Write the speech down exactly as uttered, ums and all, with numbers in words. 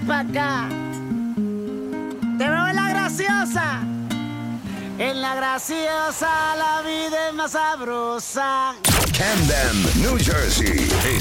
pa' acá. Te veo en la graciosa. En la graciosa la vida es más sabrosa. Camden, New Jersey.